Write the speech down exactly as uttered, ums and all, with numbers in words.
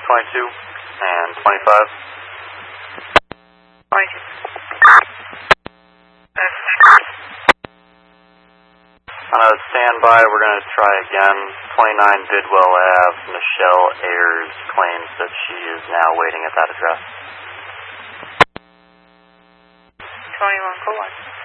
twenty-two and twenty-five. twenty-two. On a standby, we're going to try again. twenty-nine Bidwell Avenue, Michelle Ayers claims that she is now waiting at that address. twenty-one, go on.